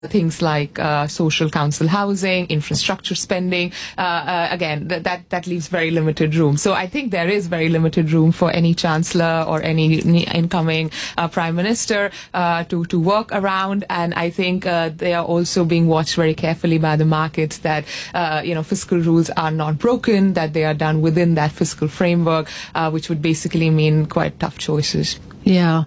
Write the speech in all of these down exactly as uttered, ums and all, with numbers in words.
things like uh, social council housing, infrastructure spending. Uh, uh, again, th- that that leaves very limited room. So I think there is very limited room for any chancellor or any incoming uh, prime minister uh, to to work around. And I think uh, they are also being watched very carefully by the markets. That uh, you know fiscal rules are not broken, that they are done within that fiscal framework, uh, which would basically mean quite tough choices. Yeah.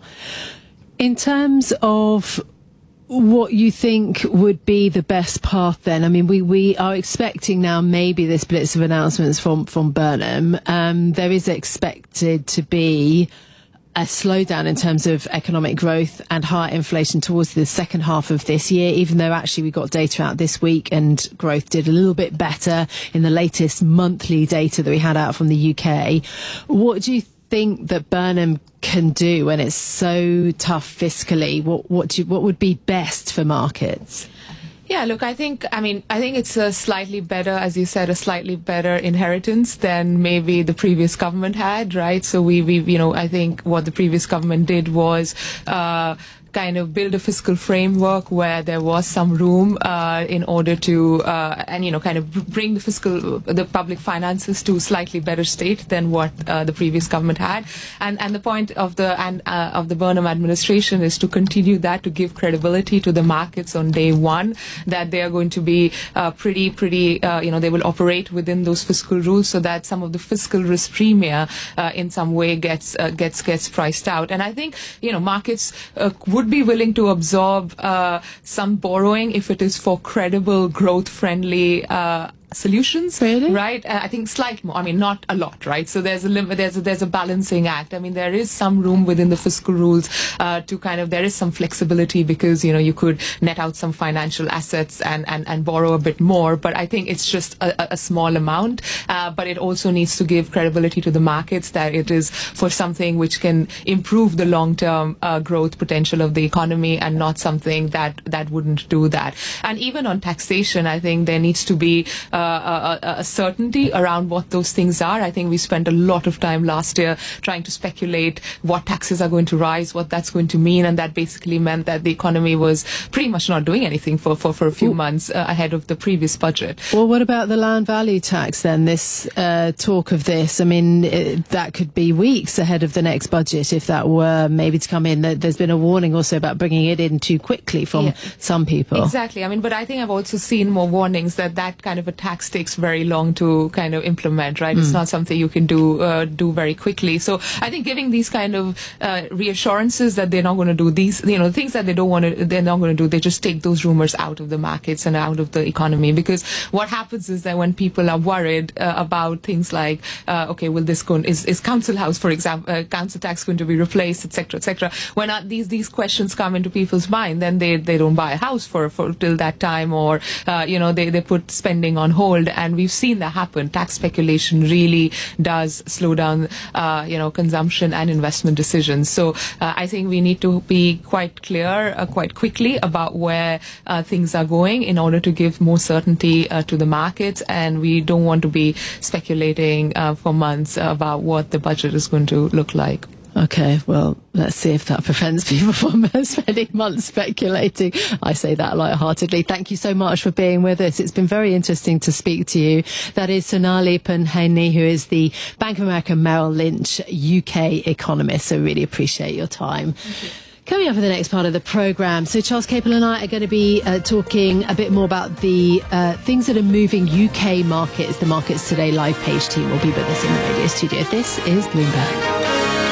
In terms of what you think would be the best path then? I mean, we, we are expecting now maybe this blitz of announcements from, from Burnham. Um, there is expected to be a slowdown in terms of economic growth and higher inflation towards the second half of this year, even though actually we got data out this week and growth did a little bit better in the latest monthly data that we had out from the U K. What do you think that Burnham can do when it's so tough fiscally? What what do you, what would be best for markets? Yeah, look, I think, I mean, I think it's a slightly better, as you said, a slightly better inheritance than maybe the previous government had, right? So we, we you know, I think what the previous government did was, uh, kind of build a fiscal framework where there was some room uh, in order to uh, and you know kind of bring the fiscal the public finances to a slightly better state than what uh, the previous government had. And and the point of the and uh, of the Burnham administration is to continue that, to give credibility to the markets on day one that they are going to be uh, pretty pretty uh, you know they will operate within those fiscal rules, so that some of the fiscal risk premia uh, in some way gets uh, gets gets priced out. And I think you know markets uh, would be willing to absorb uh, some borrowing if it is for credible, growth-friendly uh, solutions, really? Right? Uh, I think slightly more. I mean, not a lot, right? So there's a limit. There's a, there's a balancing act. I mean, there is some room within the fiscal rules uh, to kind of. There is some flexibility because you know you could net out some financial assets and and, and borrow a bit more. But I think it's just a, a small amount. Uh, but it also needs to give credibility to the markets that it is for something which can improve the long-term uh, growth potential of the economy, and not something that that wouldn't do that. And even on taxation, I think there needs to be Uh, a, a, a certainty around what those things are. I think we spent a lot of time last year trying to speculate what taxes are going to rise, what that's going to mean, and that basically meant that the economy was pretty much not doing anything for, for, for a few Ooh. months uh, ahead of the previous budget. Well, what about the land value tax then? This uh, talk of this, I mean, it, that could be weeks ahead of the next budget if that were maybe to come in. There's been a warning also about bringing it in too quickly from yeah. some people. Exactly. I mean, but I think I've also seen more warnings that that kind of a tax takes very long to kind of implement, right? Mm. It's not something you can do uh, do very quickly. So I think giving these kind of uh, reassurances that they're not going to do these, you know, things that they don't want to, they're not going to do, they just take those rumors out of the markets and out of the economy. Because what happens is that when people are worried uh, about things like, uh, okay, will this go, is, is council house, for example, uh, council tax going to be replaced, et cetera, et cetera. When uh, these these questions come into people's mind, then they they don't buy a house for for till that time, or uh, you know they they put spending on hold. And we've seen that happen. Tax speculation really does slow down, uh, you know, consumption and investment decisions. So uh, I think we need to be quite clear, uh, quite quickly about where uh, things are going in order to give more certainty uh, to the markets. And we don't want to be speculating uh, for months about what the budget is going to look like. Okay, well, let's see if that prevents people from spending months speculating. I say that lightheartedly. Thank you so much for being with us. It's been very interesting to speak to you. That is Sonali Punheni, who is the Bank of America Merrill Lynch U K economist. So really appreciate your time. Thank you. Coming up for the next part of the programme, so Charles Capel and I are going to be uh, talking a bit more about the uh, things that are moving U K markets. The Markets Today live page team will be with us in the radio studio. This is Bloomberg.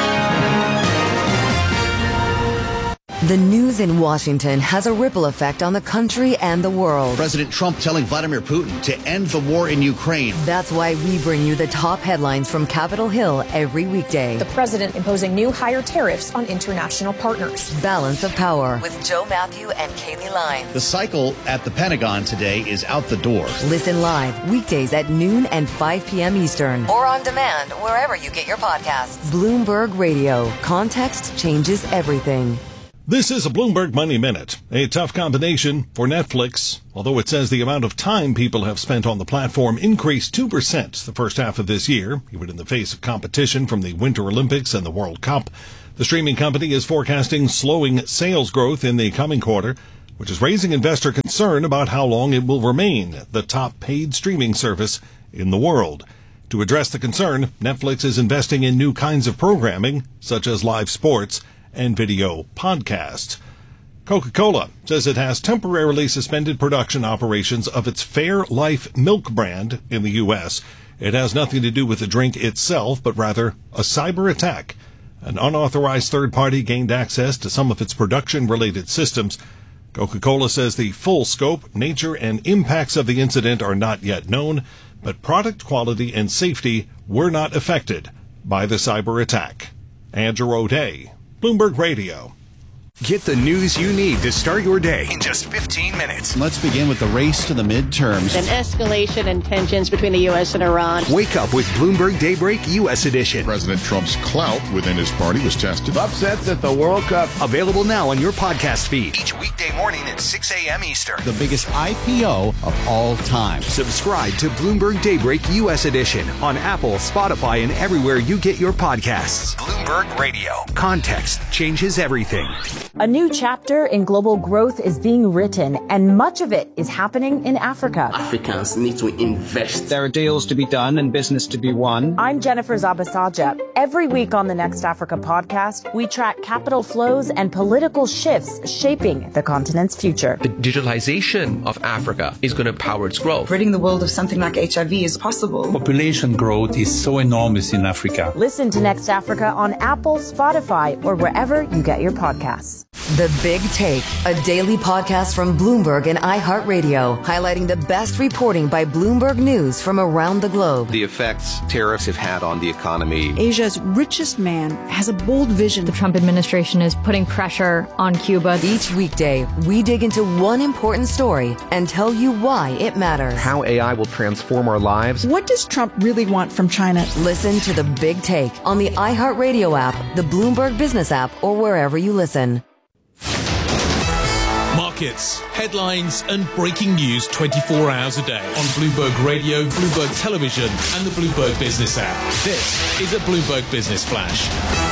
The news in Washington has a ripple effect on the country and the world. President Trump telling Vladimir Putin to end the war in Ukraine. That's why we bring you the top headlines from Capitol Hill every weekday. The president imposing new higher tariffs on international partners. Balance of Power with Joe Matthew and Kaylee Lyons. The cycle at the Pentagon today is out the door. Listen live weekdays at noon and five p.m. Eastern. Or on demand wherever you get your podcasts. Bloomberg Radio. Context changes everything. This is a Bloomberg Money Minute, a tough combination for Netflix. Although it says the amount of time people have spent on the platform increased two percent the first half of this year, even in the face of competition from the Winter Olympics and the World Cup. The streaming company is forecasting slowing sales growth in the coming quarter. which is raising investor concern about how long it will remain the top paid streaming service in the world. To address the concern, Netflix is investing in new kinds of programming, such as live sports and video podcasts. Coca-Cola says it has temporarily suspended production operations of its Fairlife milk brand in the U S. It has nothing to do with the drink itself, but rather a cyber attack. An unauthorized third party gained access to some of its production-related systems. Coca-Cola says the full scope, nature, and impacts of the incident are not yet known, but product quality and safety were not affected by the cyber attack. Andrew O'Day, Bloomberg Radio. Get the news you need to start your day in just fifteen minutes. Let's begin with the race to the midterms. An escalation in tensions between the U S and Iran. Wake up with Bloomberg Daybreak U S Edition. President Trump's clout within his party was tested. Upsets at the World Cup. Available now on your podcast feed. Each weekday morning at six a.m. Eastern. The biggest I P O of all time. Subscribe to Bloomberg Daybreak U S Edition on Apple, Spotify, and everywhere you get your podcasts. Bloomberg Radio. Context changes everything. A new chapter in global growth is being written, and much of it is happening in Africa. Africans need to invest. There are deals to be done and business to be won. I'm Jennifer Zabasaja. Every week on the Next Africa podcast, we track capital flows and political shifts shaping the continent's future. The digitalization of Africa is going to power its growth. Ridding the world of something like H I V is possible. Population growth is so enormous in Africa. Listen to Next Africa on Apple, Spotify, or wherever you get your podcasts. The Big Take, a daily podcast from Bloomberg and iHeartRadio, highlighting the best reporting by Bloomberg News from around the globe. The effects tariffs have had on the economy. Asia's richest man has a bold vision. The Trump administration is putting pressure on Cuba. Each weekday, we dig into one important story and tell you why it matters. How A I will transform our lives. What does Trump really want from China? Listen to The Big Take on the iHeartRadio app, the Bloomberg Business app, or wherever you listen. Markets, headlines, and breaking news twenty-four hours a day on Bloomberg Radio, Bloomberg Television, and the Bloomberg Business app. This is a Bloomberg Business Flash.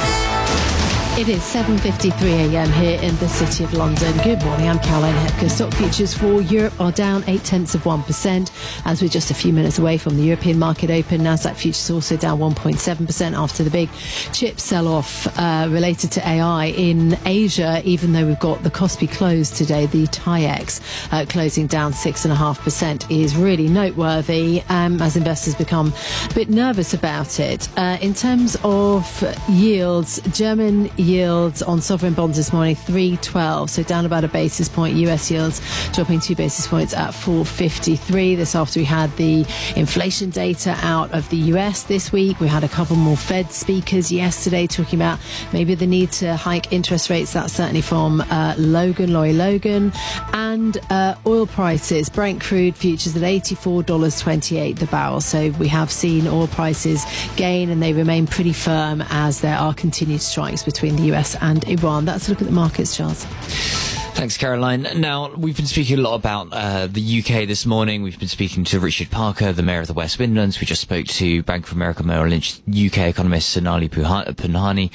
It is seven fifty-three a.m. here in the City of London. Good morning, I'm Caroline Hepker. Stock futures for Europe are down eight tenths of one percent as we're just a few minutes away from the European market open. Nasdaq futures also down one point seven percent after the big chip sell-off uh, related to A I in Asia, even though we've got the Kospi close today. The TAIEX uh, closing down six point five percent is really noteworthy um, as investors become a bit nervous about it. Uh, in terms of yields, German yields on sovereign bonds this morning, three twelve, so down about a basis point. U S yields dropping two basis points at four fifty-three. This after we had the inflation data out of the U S this week. We had a couple more Fed speakers yesterday talking about maybe the need to hike interest rates. That's certainly from uh, Logan, Laurie Logan. And uh, oil prices, Brent crude futures at eighty-four dollars and twenty-eight cents the barrel. So we have seen oil prices gain and they remain pretty firm as there are continued strikes between the U S and Iran. That's a look at the markets, Charles. Thanks, Caroline. Now, we've been speaking a lot about uh, the U K this morning. We've been speaking to Richard Parker, the Mayor of the West Midlands. We just spoke to Bank of America Merrill Lynch U K economist Sonali Punhani.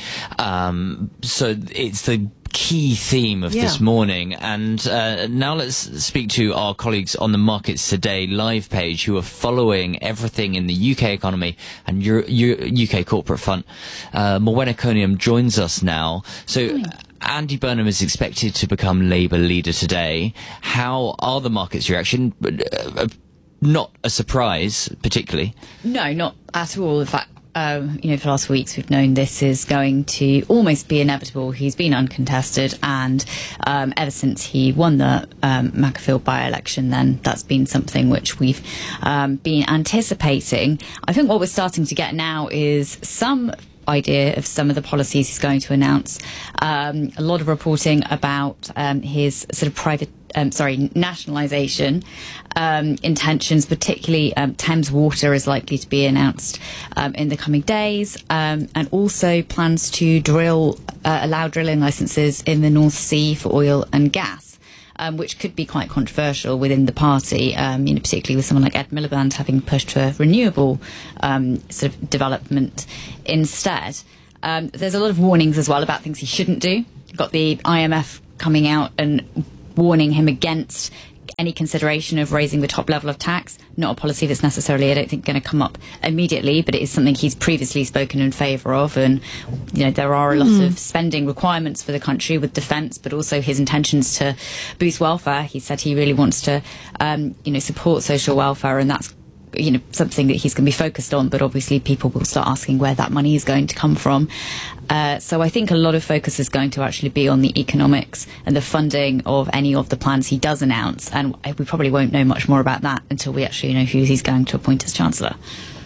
Um, so it's the key theme of yeah. this morning. And uh, now let's speak to our colleagues on the Markets Today live page who are following everything in the U K economy and Euro- U- U K corporate front. Uh, Morwenna Coniam joins us now. So mm. Andy Burnham is expected to become Labour leader today. How are the markets' reaction? Uh, not a surprise, particularly. No, not at all. In fact, Um, you know, for the last weeks, we've known this is going to almost be inevitable. He's been uncontested, and um, ever since he won the um, Macclesfield by-election, then that's been something which we've um, been anticipating. I think what we're starting to get now is some idea of some of the policies he's going to announce. Um, a lot of reporting about um, his sort of private Um, sorry, nationalisation um, intentions, particularly um, Thames Water is likely to be announced um, in the coming days, um, and also plans to drill, uh, allow drilling licences in the North Sea for oil and gas, um, which could be quite controversial within the party, um, you know, particularly with someone like Ed Miliband having pushed for renewable um, sort of development instead. Um, there's a lot of warnings as well about things he shouldn't do. You've got the I M F coming out and warning him against any consideration of raising the top level of tax. Not a policy that's necessarily, I don't think, going to come up immediately, but it is something he's previously spoken in favour of. And, you know, there are a lot mm. of spending requirements for the country with defence, but also his intentions to boost welfare. He said he really wants to, um, you know, support social welfare, and that's, you know, something that he's going to be focused on. But obviously people will start asking where that money is going to come from. Uh, so I think a lot of focus is going to actually be on the economics and the funding of any of the plans he does announce. And we probably won't know much more about that until we actually know who he's going to appoint as Chancellor.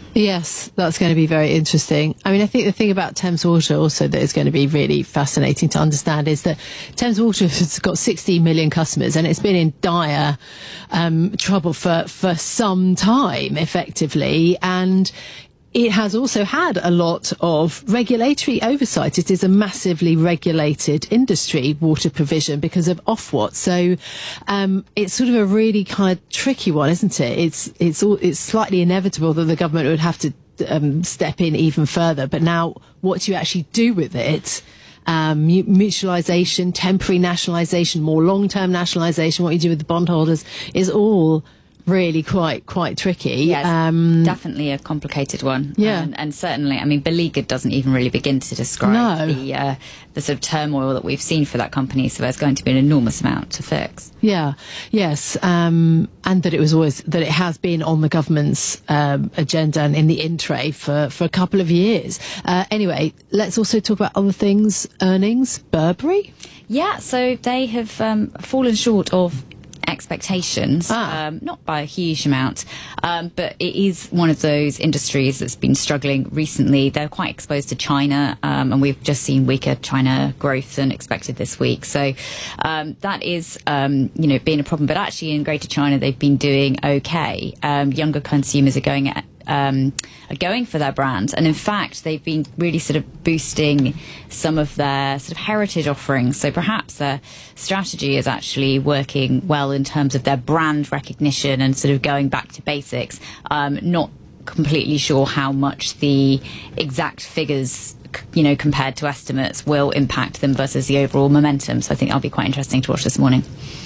Yes, that's going to be very interesting. I mean, I think the thing about Thames Water also that is going to be really fascinating to understand is that Thames Water has got sixteen million customers, and it's been in dire um, trouble for, for some time, effectively. And it has also had a lot of regulatory oversight. It is a massively regulated industry, water provision, because of Ofwat. So um, it's sort of a really kind of tricky one, isn't it? It's it's all, it's slightly inevitable that the government would have to um, step in even further. But now, what do you actually do with it? Um, mutualisation, temporary nationalisation, more long-term nationalisation, what you do with the bondholders is all really quite quite tricky. Yes, um, definitely a complicated one. Yeah, and, and certainly, I mean, Beleaguered doesn't even really begin to describe no. the uh, the sort of turmoil that we've seen for that company. So there's going to be an enormous amount to fix. Yeah, yes, um, and that it was always that it has been on the government's um, agenda and in the in tray for for a couple of years. Uh, anyway, let's also talk about other things. Earnings, Burberry. Yeah, so they have um, fallen short of expectations, ah. um, not by a huge amount, um, but it is one of those industries that's been struggling recently. They're quite exposed to China, um, and we've just seen weaker China growth than expected this week. So um, that is, um, you know, being a problem. But actually, in Greater China, they've been doing okay. Um, younger consumers are going at Um, are going for their brand, and in fact they've been really sort of boosting some of their sort of heritage offerings. So perhaps their strategy is actually working well in terms of their brand recognition and sort of going back to basics. Um, not completely sure how much the exact figures, you know, compared to estimates will impact them versus the overall momentum. So I think that'll be quite interesting to watch this morning.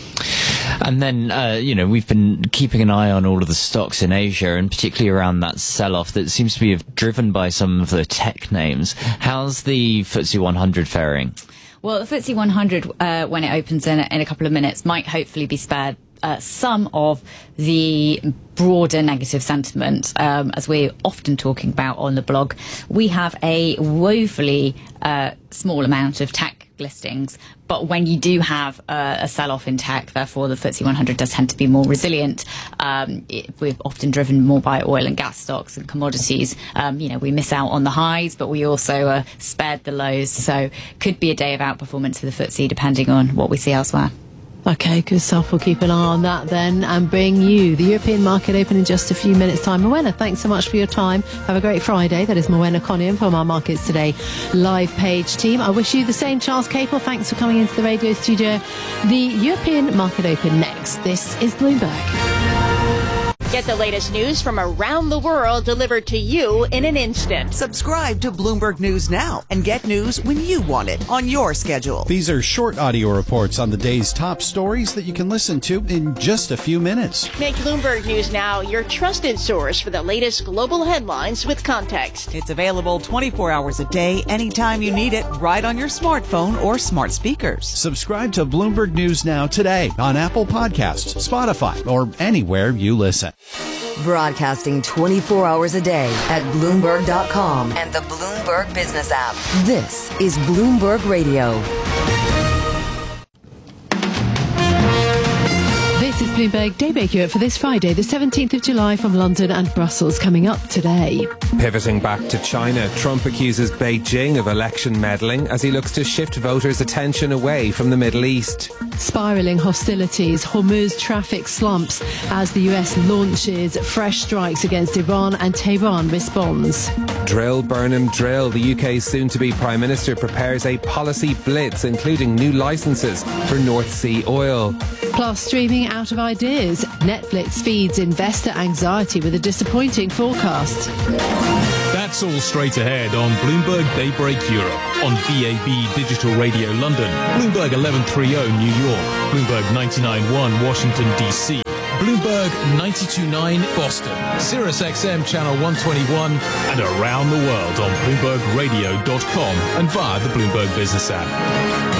And then, uh, you know, we've been keeping an eye on all of the stocks in Asia, and particularly around that sell-off that seems to be driven by some of the tech names. How's the F T S E one hundred faring? Well, the F T S E one hundred, uh, when it opens in, in a couple of minutes, might hopefully be spared Uh, some of the broader negative sentiment, um, as we're often talking about on the blog. We have a woefully uh, small amount of tech listings, but when you do have uh, a sell-off in tech, therefore the F T S E one hundred does tend to be more resilient. Um, it, we're often driven more by oil and gas stocks and commodities. Um, you know, we miss out on the highs, but we also uh, spared the lows, so could be a day of outperformance for the F T S E depending on what we see elsewhere. Okay, good stuff. We'll keep an eye on that then and bring you the European market open in just a few minutes' time. Morwenna, thanks so much for your time. Have a great Friday. That is Morwenna Coniam from our Markets Today live page team. I wish you the same, Charles Capel. Thanks for coming into the radio studio. The European market open next. This is Bloomberg. Get the latest news from around the world delivered to you in an instant. Subscribe to Bloomberg News now and get news when you want it on your schedule. These are short audio reports on the day's top stories that you can listen to in just a few minutes. Make Bloomberg News Now your trusted source for the latest global headlines with context. It's available twenty-four hours a day, anytime you need it, right on your smartphone or smart speakers. Subscribe to Bloomberg News Now today on Apple Podcasts, Spotify, or anywhere you listen. Broadcasting twenty-four hours a day at Bloomberg dot com and the Bloomberg Business app. This is Bloomberg Radio. This is Bloomberg Daybreak Europe for this Friday, the seventeenth of July, from London and Brussels. Coming up today. Pivoting back to China, Trump accuses Beijing of election meddling as he looks to shift voters' attention away from the Middle East. Spiralling hostilities, Hormuz traffic slumps as the U S launches fresh strikes against Iran and Tehran responds. Drill, Burnham, drill. The U K's soon-to-be Prime Minister prepares a policy blitz, including new licences for North Sea oil. Plus, streaming out of ideas. Netflix feeds investor anxiety with a disappointing forecast. That's That's all straight ahead on Bloomberg Daybreak Europe, on B A B Digital Radio London, Bloomberg eleven thirty New York, Bloomberg ninety-nine point one Washington, D C, Bloomberg ninety-two point nine Boston, Sirius X M Channel one twenty-one, and around the world on Bloomberg Radio dot com and via the Bloomberg Business app.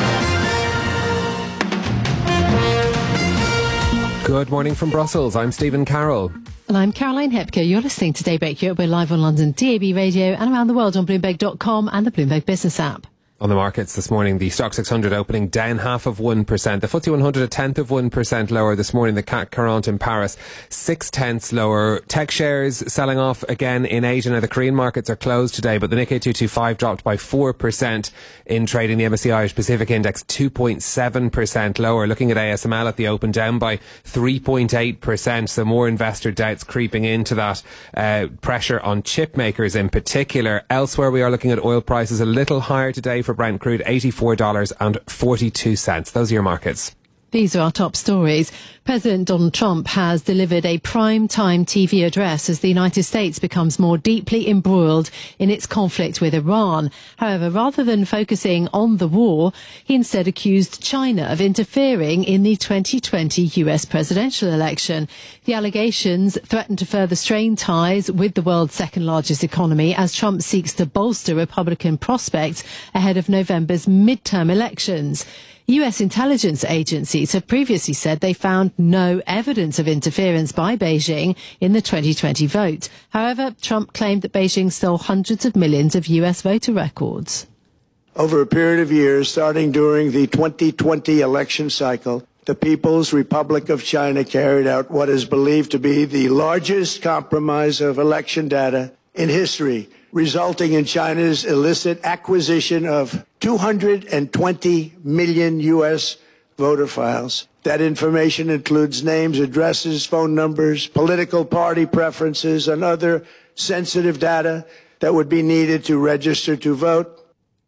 Good morning from Brussels. I'm Stephen Carroll. And I'm Caroline Hepker. You're listening to Daybreak Europe. We're live on London D A B Radio and around the world on Bloomberg dot com and the Bloomberg Business app. On the markets this morning, the Stock six hundred opening down half of one percent. The F T S E one hundred a tenth of one percent lower this morning. The C A C quarante in Paris six tenths lower. Tech shares selling off again in Asia. Now the Korean markets are closed today, but the Nikkei two twenty-five dropped by four percent in trading. The M S C I Irish Pacific Index two point seven percent lower. Looking at A S M L at the open, down by three point eight percent. So more investor doubts creeping into that. Uh, pressure on chip makers in particular. Elsewhere, we are looking at oil prices a little higher today for Brent crude, eighty-four dollars and forty-two cents. Those are your markets. These are our top stories. President Donald Trump has delivered a prime-time T V address as the United States becomes more deeply embroiled in its conflict with Iran. However, rather than focusing on the war, he instead accused China of interfering in the twenty twenty U S presidential election. The allegations threaten to further strain ties with the world's second-largest economy as Trump seeks to bolster Republican prospects ahead of November's midterm elections. U S intelligence agencies have previously said they found no evidence of interference by Beijing in the twenty twenty vote. However, Trump claimed that Beijing stole hundreds of millions of U S voter records. Over a period of years, starting during the twenty twenty election cycle, the People's Republic of China carried out what is believed to be the largest compromise of election data in history, resulting in China's illicit acquisition of two hundred twenty million U S voter files. That information includes names, addresses, phone numbers, political party preferences, and other sensitive data that would be needed to register to vote.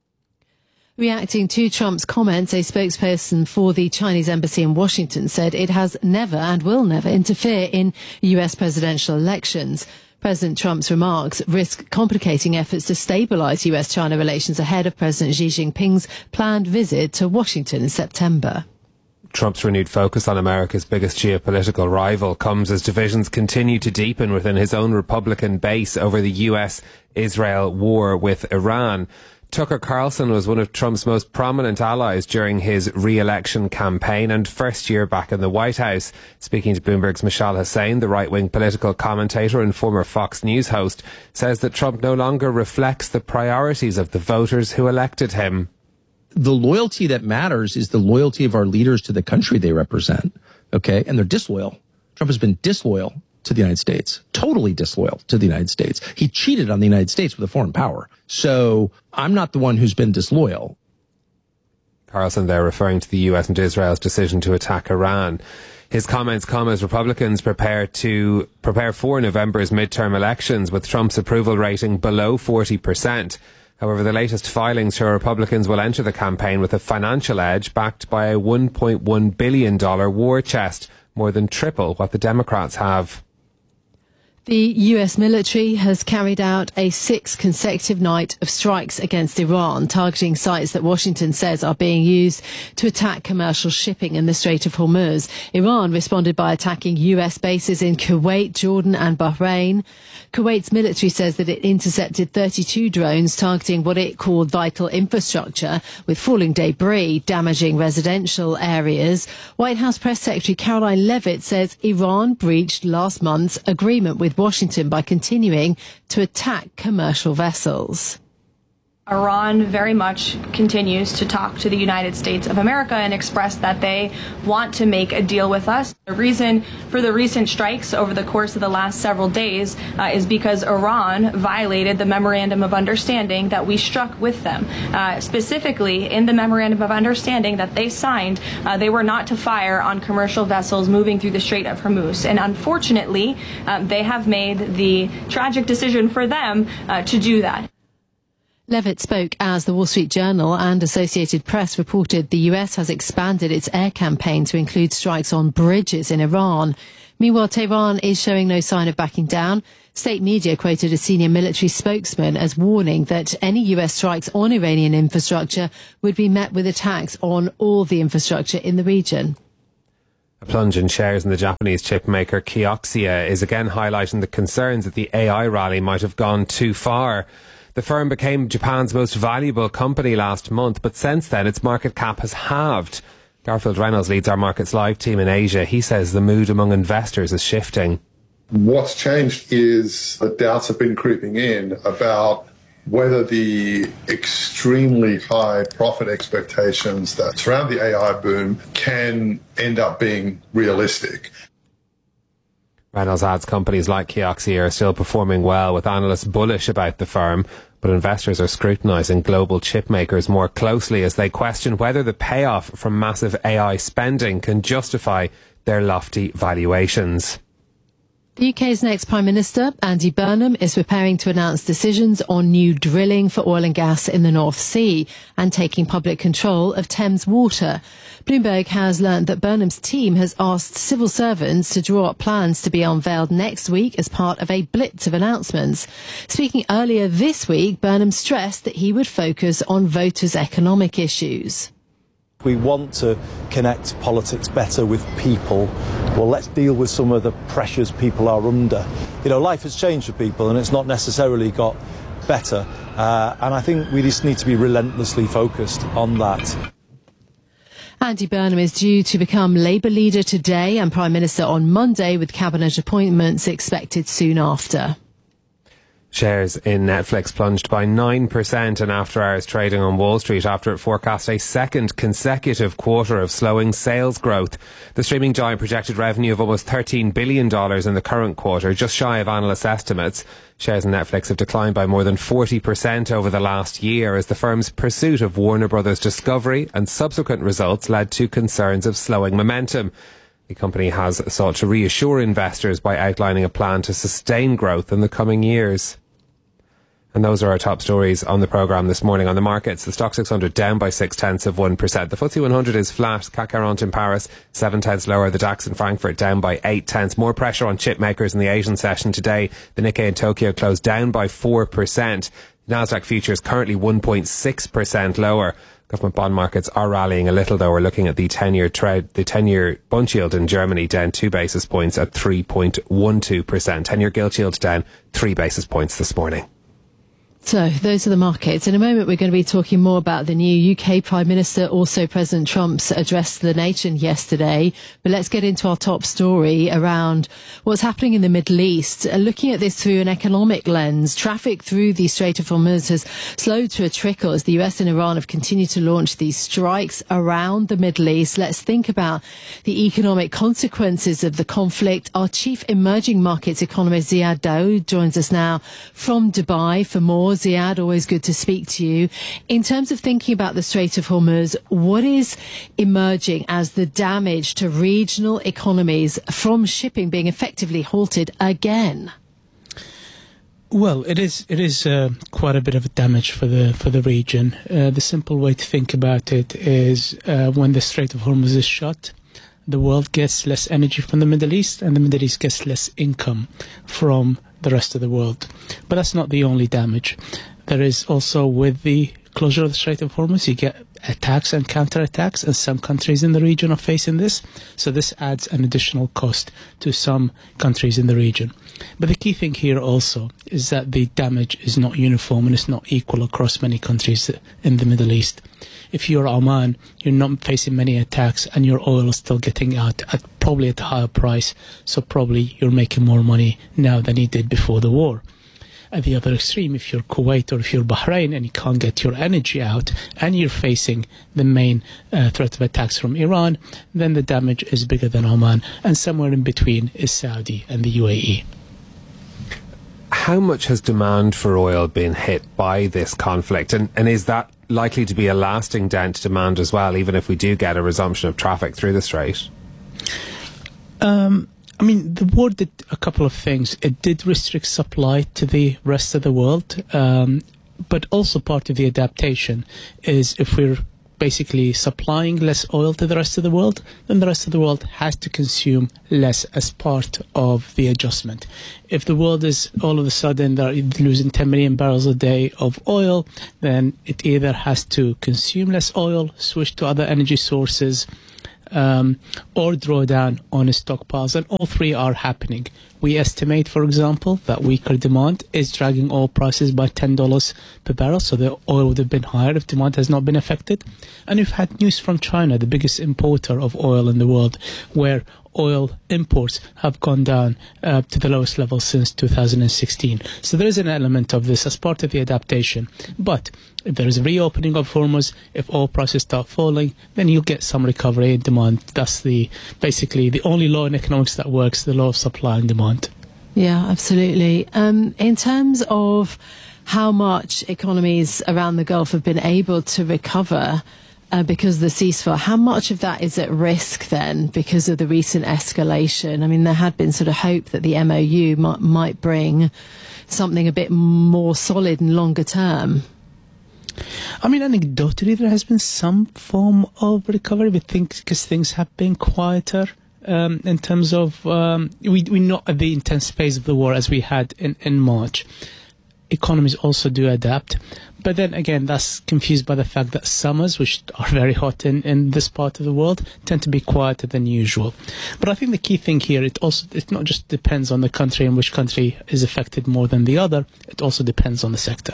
Reacting to Trump's comments, a spokesperson for the Chinese embassy in Washington said it has never and will never interfere in U S presidential elections. President Trump's remarks risk complicating efforts to stabilise U S-China relations ahead of President Xi Jinping's planned visit to Washington in September. Trump's renewed focus on America's biggest geopolitical rival comes as divisions continue to deepen within his own Republican base over the U S-Israel war with Iran. Tucker Carlson was one of Trump's most prominent allies during his re-election campaign and first year back in the White House. Speaking to Bloomberg's Mishal Hussain, the right-wing political commentator and former Fox News host, says that Trump no longer reflects the priorities of the voters who elected him. The loyalty that matters is the loyalty of our leaders to the country they represent, okay? And they're disloyal. Trump has been disloyal to the United States, totally disloyal to the United States. He cheated on the United States with a foreign power. So I'm not the one who's been disloyal. Carlson there referring to the U S and Israel's decision to attack Iran. His comments come as Republicans prepare to prepare for November's midterm elections with Trump's approval rating below forty percent. However, the latest filings show Republicans will enter the campaign with a financial edge backed by a one point one billion dollars war chest, more than triple what the Democrats have. The U S military has carried out a sixth consecutive night of strikes against Iran, targeting sites that Washington says are being used to attack commercial shipping in the Strait of Hormuz. Iran responded by attacking U S bases in Kuwait, Jordan and Bahrain. Kuwait's military says that it intercepted thirty-two drones targeting what it called vital infrastructure, with falling debris damaging residential areas. White House Press Secretary Caroline Leavitt says Iran breached last month's agreement with Washington by continuing to attack commercial vessels. Iran very much continues to talk to the United States of America and express that they want to make a deal with us. The reason for the recent strikes over the course of the last several days uh, is because Iran violated the Memorandum of Understanding that we struck with them. Uh, specifically, in the Memorandum of Understanding that they signed, uh, they were not to fire on commercial vessels moving through the Strait of Hormuz. And unfortunately, uh, they have made the tragic decision for them uh, to do that. Levitt spoke as the Wall Street Journal and Associated Press reported the U S has expanded its air campaign to include strikes on bridges in Iran. Meanwhile, Tehran is showing no sign of backing down. State media quoted a senior military spokesman as warning that any U S strikes on Iranian infrastructure would be met with attacks on all the infrastructure in the region. A plunge in shares in the Japanese chip maker Kioxia is again highlighting the concerns that the A I rally might have gone too far. The firm became Japan's most valuable company last month, but since then its market cap has halved. Garfield Reynolds leads our Markets Live team in Asia. He says the mood among investors is shifting. What's changed is the doubts have been creeping in about whether the extremely high profit expectations that surround the A I boom can end up being realistic. Reynolds adds companies like Kioxia are still performing well, with analysts bullish about the firm, but investors are scrutinising global chip makers more closely as they question whether the payoff from massive A I spending can justify their lofty valuations. The U K's next Prime Minister, Andy Burnham, is preparing to announce decisions on new drilling for oil and gas in the North Sea and taking public control of Thames Water. Bloomberg has learnt that Burnham's team has asked civil servants to draw up plans to be unveiled next week as part of a blitz of announcements. Speaking earlier this week, Burnham stressed that he would focus on voters' economic issues. We want to connect politics better with people. Well, let's deal with some of the pressures people are under. You know, life has changed for people and it's not necessarily got better. Uh, and I think we just need to be relentlessly focused on that. Andy Burnham is due to become Labour leader today and Prime Minister on Monday, with cabinet appointments expected soon after. Shares in Netflix plunged by nine percent in after-hours trading on Wall Street after it forecast a second consecutive quarter of slowing sales growth. The streaming giant projected revenue of almost thirteen billion dollars in the current quarter, just shy of analysts' estimates. Shares in Netflix have declined by more than forty percent over the last year as the firm's pursuit of Warner Brothers Discovery and subsequent results led to concerns of slowing momentum. The company has sought to reassure investors by outlining a plan to sustain growth in the coming years. And those are our top stories on the programme this morning. On the markets, the Stock six hundred down by six tenths of one percent. The F T S E one hundred is flat. C A C quarante in Paris, seven tenths lower. The DAX in Frankfurt down by eight tenths. More pressure on chip makers in the Asian session today. The Nikkei in Tokyo closed down by four percent. Nasdaq futures currently one point six percent lower. Government bond markets are rallying a little, though. We're looking at the ten-year trade, the ten-year bond yield in Germany down two basis points at three point one two percent. ten-year gilt yield down three basis points this morning. So those are the markets. In a moment, we're going to be talking more about the new U K Prime Minister, also President Trump's address to the nation yesterday. But let's get into our top story around what's happening in the Middle East. Uh, looking at this through an economic lens, traffic through the Strait of Hormuz has slowed to a trickle as the U S and Iran have continued to launch these strikes around the Middle East. Let's think about the economic consequences of the conflict. Our chief emerging markets economist, Ziad Daoud, joins us now from Dubai for more. Ziad, always good to speak to you. In terms of thinking about the Strait of Hormuz, what is emerging as the damage to regional economies from shipping being effectively halted again? Well, it is it is uh, quite a bit of damage for the for the region. Uh, the simple way to think about it is uh, when the Strait of Hormuz is shut, the world gets less energy from the Middle East, and the Middle East gets less income from the rest of the world. But that's not the only damage. There is also, with the closure of the Strait of Hormuz, you get attacks and counterattacks, and some countries in the region are facing this. So this adds an additional cost to some countries in the region. But the key thing here also is that the damage is not uniform and it's not equal across many countries in the Middle East. If you're Oman, you're not facing many attacks and your oil is still getting out at probably at a higher price. So probably you're making more money now than you did before the war. At the other extreme, if you're Kuwait or if you're Bahrain and you can't get your energy out and you're facing the main uh, threat of attacks from Iran, then the damage is bigger than Oman. And somewhere in between is Saudi and the U A E. How much has demand for oil been hit by this conflict? And, and is that likely to be a lasting dent to demand as well, even if we do get a resumption of traffic through the Strait? Um, I mean, the war did a couple of things. It did restrict supply to the rest of the world. Um, but also part of the adaptation is if we're basically supplying less oil to the rest of the world, then the rest of the world has to consume less as part of the adjustment. If the world is all of a sudden they're losing ten million barrels a day of oil, then it either has to consume less oil, switch to other energy sources, um, or draw down on its stockpiles, and all three are happening. We estimate, for example, that weaker demand is dragging oil prices by ten dollars per barrel, so the oil would have been higher if demand has not been affected. And we've had news from China, the biggest importer of oil in the world, where oil imports have gone down uh, to the lowest level since two thousand sixteen. So there is an element of this as part of the adaptation. But if there is a reopening of Hormuz, if oil prices start falling, then you'll get some recovery in demand. That's the basically the only law in economics that works, the law of supply and demand. Yeah, absolutely. Um, in terms of how much economies around the Gulf have been able to recover Uh, because of the ceasefire, how much of that is at risk then because of the recent escalation? I mean, there had been sort of hope that the M O U might, might bring something a bit more solid and longer term. I mean, anecdotally, there has been some form of recovery, but think because things have been quieter um, in terms of um, we we're not at the intense phase of the war as we had in, in March. Economies also do adapt. But then again, that's confused by the fact that summers, which are very hot in, in this part of the world, tend to be quieter than usual. But I think the key thing here, it also it not just depends on the country and which country is affected more than the other, it also depends on the sector.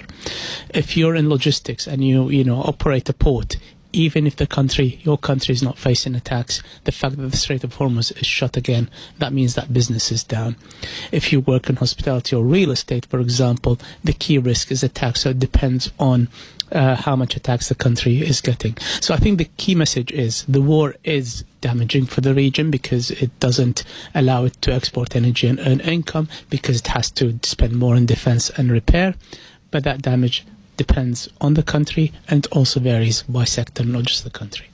If you're in logistics and you, you know, operate a port, even if the country, your country is not facing attacks, the fact that the Strait of Hormuz is shut again, that means that business is down. If you work in hospitality or real estate, for example, the key risk is attacks, so it depends on uh, how much attacks the country is getting. So I think the key message is the war is damaging for the region because it doesn't allow it to export energy and earn income because it has to spend more on defense and repair, but that damage depends on the country and also varies by sector, not just the country.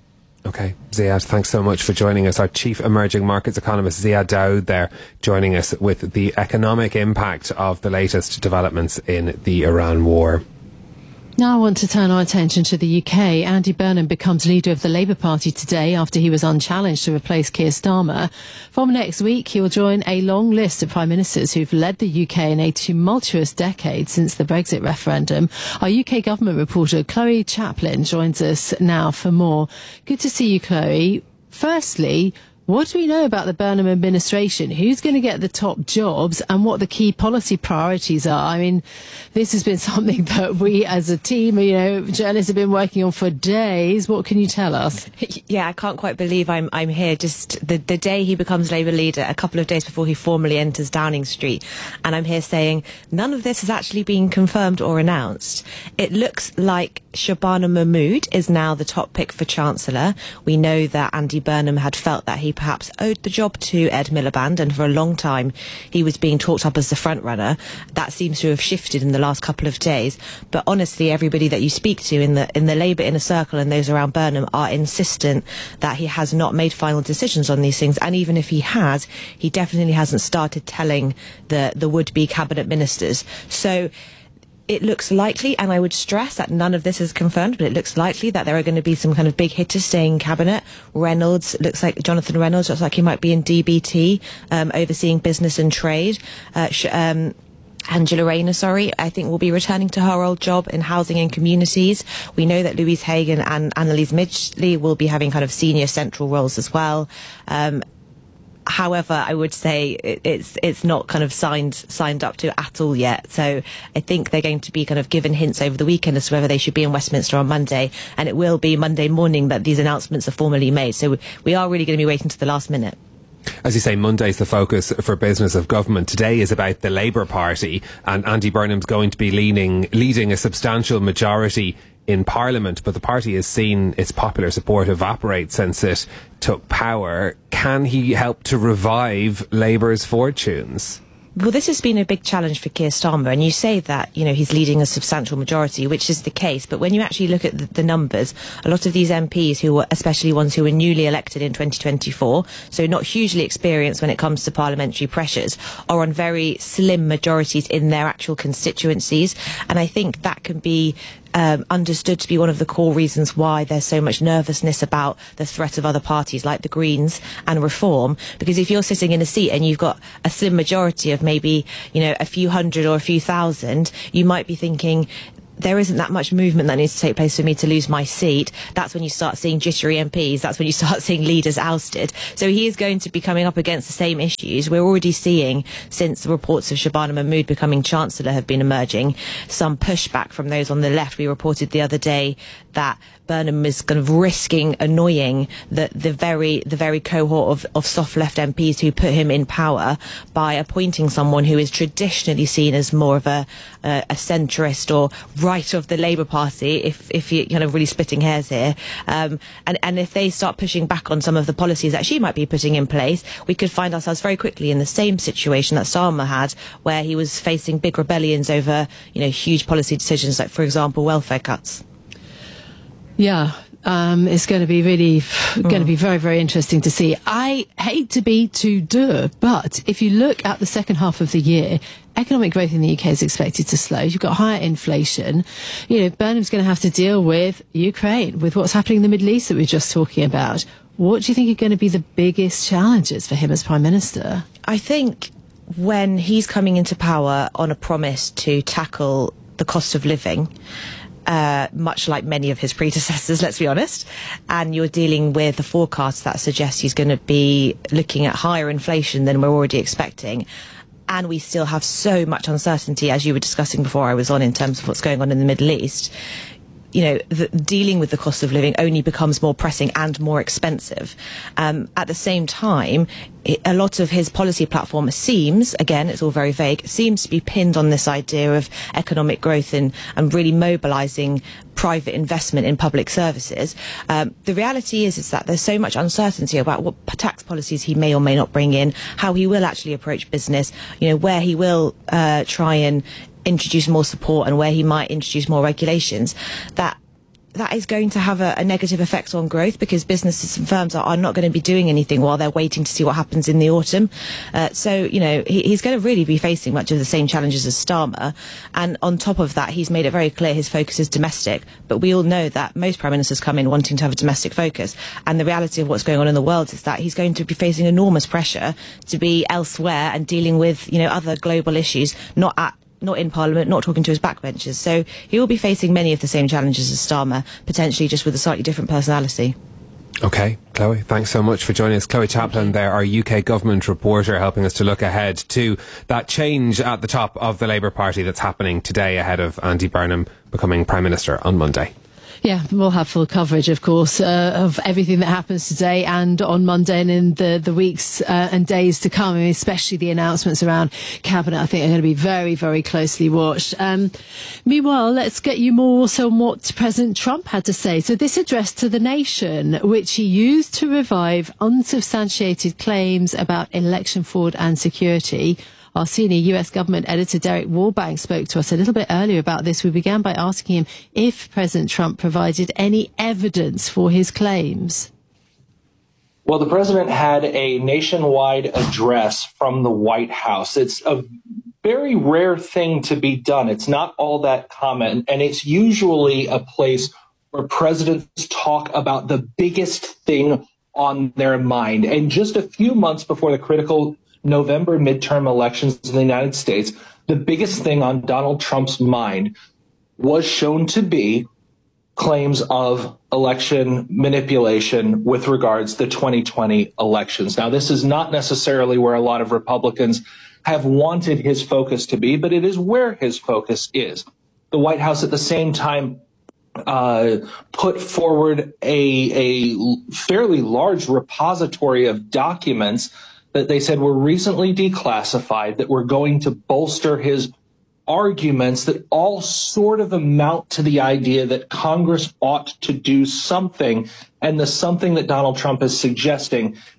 Okay, Ziad, thanks so much for joining us. Our Chief Emerging Markets Economist, Ziad Daoud, there, joining us with the economic impact of the latest developments in the Iran war. Now I want to turn our attention to the U K. Andy Burnham becomes leader of the Labour Party today after he was unchallenged to replace Keir Starmer. From next week, he will join a long list of prime ministers who've led the U K in a tumultuous decade since the Brexit referendum. Our U K government reporter Chloe Chaplin joins us now for more. Good to see you, Chloe. Firstly, what do we know about the Burnham administration? Who's going to get the top jobs and what the key policy priorities are? I mean, this has been something that we as a team, you know, journalists have been working on for days. What can you tell us? Yeah, I can't quite believe I'm I'm here. Just the, the day he becomes Labour leader, a couple of days before he formally enters Downing Street. And I'm here saying none of this has actually been confirmed or announced. It looks like Shabana Mahmood is now the top pick for Chancellor. We know that Andy Burnham had felt that he perhaps owed the job to Ed Miliband, and for a long time he was being talked up as the front runner. That seems to have shifted in the last couple of days. But honestly, everybody that you speak to in the in the Labour inner circle and those around Burnham are insistent that he has not made final decisions on these things. And even if he has, he definitely hasn't started telling the the would-be cabinet ministers. So it looks likely, and I would stress that none of this is confirmed, but it looks likely that there are going to be some kind of big hitters staying in cabinet. Reynolds, looks like Jonathan Reynolds, looks like he might be in D B T, um, overseeing business and trade. Uh, sh- um, Angela Rayner, sorry, I think will be returning to her old job in housing and communities. We know that Louise Hagan and Annalise Midgley will be having kind of senior central roles as well. Um, However, I would say it's it's not kind of signed signed up to at all yet. So I think they're going to be kind of given hints over the weekend as to whether they should be in Westminster on Monday. And it will be Monday morning that these announcements are formally made. So we are really going to be waiting to the last minute. As you say, Monday's the focus for business of government. Today is about the Labour Party, and Andy Burnham's going to be leaning, leading a substantial majority in Parliament, but the party has seen its popular support evaporate since it took power. Can he help to revive Labour's fortunes? Well, this has been a big challenge for Keir Starmer, and you say that, you know, he's leading a substantial majority, which is the case, but when you actually look at the, the numbers, a lot of these M Ps, who were, especially ones who were newly elected in twenty twenty-four, so not hugely experienced when it comes to parliamentary pressures, are on very slim majorities in their actual constituencies, and I think that can be Um, understood to be one of the core reasons why there's so much nervousness about the threat of other parties like the Greens and Reform, because if you're sitting in a seat and you've got a slim majority of maybe, you know, a few hundred or a few thousand, you might be thinking, there isn't that much movement that needs to take place for me to lose my seat. That's when you start seeing jittery M Ps. That's when you start seeing leaders ousted. So he is going to be coming up against the same issues. We're already seeing, since the reports of Shabana Mahmood becoming Chancellor have been emerging, some pushback from those on the left. We reported the other day that Burnham is kind of risking annoying the, the very the very cohort of, of soft left M Ps who put him in power by appointing someone who is traditionally seen as more of a, a, a centrist or right of the Labour Party, if, if you're kind of really splitting hairs here. Um, and, and if they start pushing back on some of the policies that she might be putting in place, we could find ourselves very quickly in the same situation that Starmer had, where he was facing big rebellions over, you know, huge policy decisions, like, for example, welfare cuts. Yeah, um, it's going to be really mm. going to be very, very interesting to see. I hate to be too dour, but if you look at the second half of the year, economic growth in the U K is expected to slow. You've got higher inflation. You know, Burnham's going to have to deal with Ukraine, with what's happening in the Middle East that we were just talking about. What do you think are going to be the biggest challenges for him as Prime Minister? I think when he's coming into power on a promise to tackle the cost of living, Uh, much like many of his predecessors, let's be honest, and you're dealing with the forecasts that suggest he's going to be looking at higher inflation than we're already expecting, and we still have so much uncertainty, as you were discussing before I was on, in terms of what's going on in the Middle East. You know, the, dealing with the cost of living only becomes more pressing and more expensive. Um, at the same time, it, a lot of his policy platform seems, again, it's all very vague, seems to be pinned on this idea of economic growth and, and really mobilising private investment in public services. Um, the reality is, is that there's so much uncertainty about what tax policies he may or may not bring in, how he will actually approach business, you know, where he will uh, try and introduce more support and where he might introduce more regulations, that that is going to have a, a negative effect on growth, because businesses and firms are, are not going to be doing anything while they're waiting to see what happens in the autumn. Uh, so, you know, he, he's going to really be facing much of the same challenges as Starmer. And on top of that, he's made it very clear his focus is domestic. But we all know that most prime ministers come in wanting to have a domestic focus. And the reality of what's going on in the world is that he's going to be facing enormous pressure to be elsewhere and dealing with, you know, other global issues, not at not in Parliament, not talking to his backbenchers. So he will be facing many of the same challenges as Starmer, potentially just with a slightly different personality. Okay, Chloe, thanks so much for joining us. Chloe Chaplin there, our U K government reporter, helping us to look ahead to that change at the top of the Labour Party that's happening today ahead of Andy Burnham becoming Prime Minister on Monday. Yeah, we'll have full coverage, of course, uh, of everything that happens today and on Monday and in the, the weeks uh, and days to come, I mean, especially the announcements around Cabinet, I think are going to be very, very closely watched. Um, meanwhile, let's get you more also on what President Trump had to say. So this address to the nation, which he used to revive unsubstantiated claims about election fraud and security. Our senior U S government editor, Derek Warbank, spoke to us a little bit earlier about this. We began by asking him if President Trump provided any evidence for his claims. Well, the president had a nationwide address from the White House. It's a very rare thing to be done. It's not all that common, and it's usually a place where presidents talk about the biggest thing on their mind. And just a few months before the critical November midterm elections in the United States, the biggest thing on Donald Trump's mind was shown to be claims of election manipulation with regards to the twenty twenty elections. Now, this is not necessarily where a lot of Republicans have wanted his focus to be, but it is where his focus is. The White House at the same time uh, put forward a, a fairly large repository of documents that they said were recently declassified, that were going to bolster his arguments, that all sort of amount to the idea that Congress ought to do something. And the something that Donald Trump is suggesting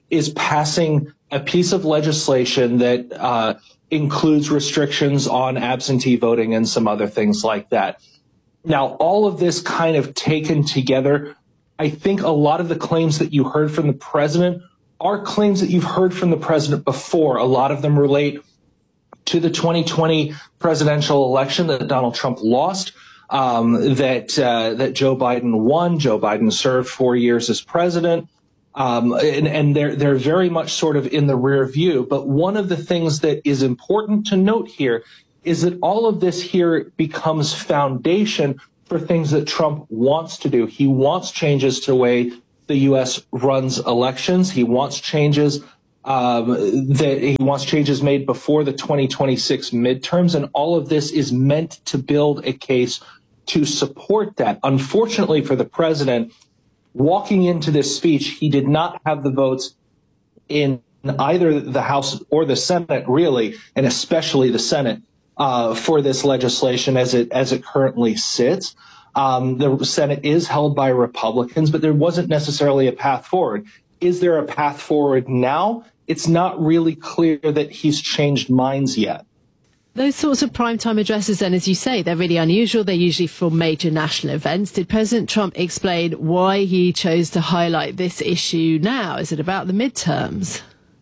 is passing a piece of legislation that uh, includes restrictions on absentee voting and some other things like that. Now, all of this kind of taken together, I think a lot of the claims that you heard from the president are claims that you've heard from the president before. A lot of them relate to the twenty twenty presidential election that Donald Trump lost, um, that uh, that Joe Biden won. Joe Biden served four years as president, um, and, and they're they're very much sort of in the rear view. But one of the things that is important to note here is that all of this here becomes foundation for things that Trump wants to do. He wants changes to the way the U S runs elections. He wants changes um, that he wants changes made before the twenty twenty-six midterms, and all of this is meant to build a case to support that. Unfortunately for the president, walking into this speech, he did not have the votes in either the House or the Senate, really, and especially the Senate, uh, for this legislation as it as it currently sits. Um, the Senate is held by Republicans, but there wasn't necessarily a path forward. Is there a path forward now? It's not really clear that he's changed minds yet. Those sorts of primetime addresses, then, as you say, they're really unusual. They're usually for major national events. Did President Trump explain why he chose to highlight this issue now? Is it about the midterms?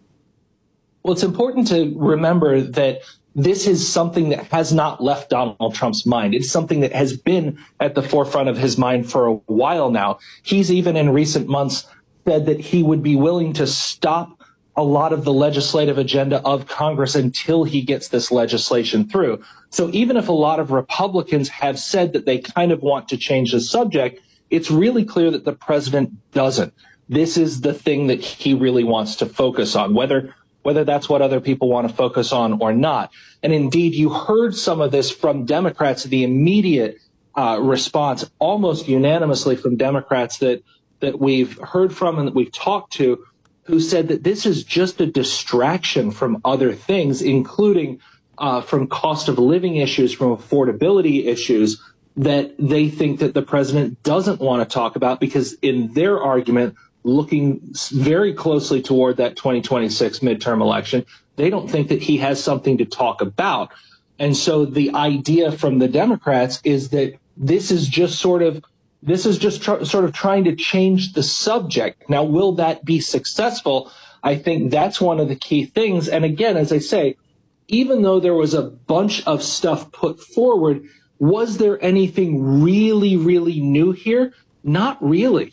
Well, it's important to remember that this is something that has not left Donald Trump's mind. It's something that has been at the forefront of his mind for a while now. He's even in recent months said that he would be willing to stop a lot of the legislative agenda of Congress until he gets this legislation through. So even if a lot of Republicans have said that they kind of want to change the subject, it's really clear that the president doesn't. This is the thing that he really wants to focus on, whether whether that's what other people want to focus on or not. And indeed, you heard some of this from Democrats, the immediate uh, response, almost unanimously from Democrats that that we've heard from and that we've talked to, who said that this is just a distraction from other things, including uh, from cost of living issues, from affordability issues, that they think that the president doesn't want to talk about because in their argument, looking very closely toward that twenty twenty-six midterm election, they don't think that he has something to talk about. And so the idea from the Democrats is that this is just sort of this is just tr- sort of trying to change the subject. Now, will that be successful? I think that's one of the key things. And again, as I say, even though there was a bunch of stuff put forward, was there anything really, really new here? Not really.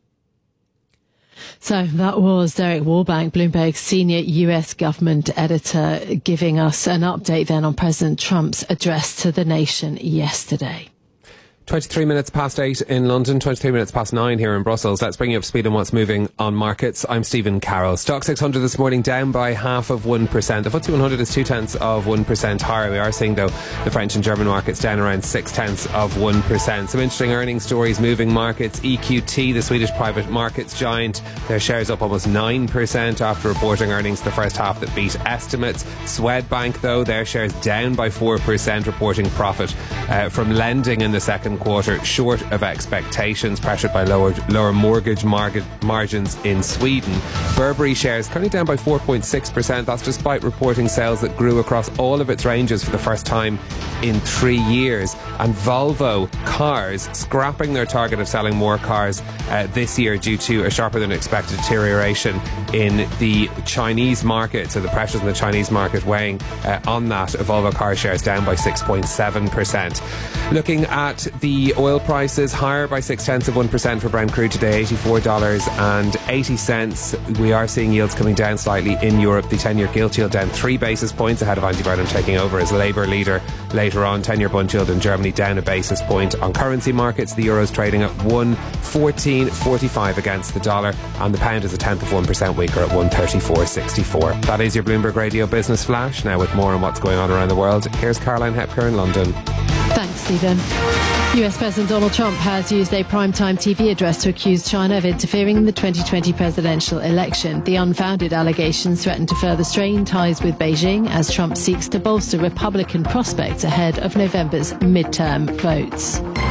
So that was Derek Warbank, Bloomberg's senior U S government editor, giving us an update then on President Trump's address to the nation yesterday. twenty-three minutes past eight in London, twenty-three minutes past nine here in Brussels. Let's bring you up to speed on what's moving on markets. I'm Stephen Carroll. Stock six hundred this morning down by half of one percent. The F T S E one hundred is two tenths of one percent higher. We are seeing, though, the French and German markets down around six tenths of one percent. Some interesting earnings stories moving markets. E Q T, the Swedish private markets giant, their shares up almost nine percent after reporting earnings the first half that beat estimates. Swedbank, though, their shares down by four percent, reporting profit uh, from lending in the second quarter, short of expectations, pressured by lower lower mortgage market margins in Sweden. Burberry shares currently down by four point six percent. That's despite reporting sales that grew across all of its ranges for the first time in three years. And Volvo Cars scrapping their target of selling more cars uh, this year due to a sharper than expected deterioration in the Chinese market. So the pressures in the Chinese market weighing uh, on that. Volvo Car shares down by six point seven percent. Looking at the oil prices, higher by six tenths of one percent for Brent crude today, eighty-four dollars and eighty cents. We are seeing yields coming down slightly in Europe. The ten-year gilt yield down three basis points ahead of Andy Burnham taking over as Labour leader later on. ten-year bond yield in Germany down a basis point. On currency markets, the euro's trading at one fourteen forty-five against the dollar, and the pound is a tenth of one percent weaker at one thirty-four sixty-four. That is your Bloomberg Radio Business Flash. Now with more on what's going on around the world, here's Caroline Hepker in London. Thanks, Stephen. U S President Donald Trump has used a primetime T V address to accuse China of interfering in the twenty twenty presidential election. The unfounded allegations threaten to further strain ties with Beijing as Trump seeks to bolster Republican prospects ahead of November's midterm votes.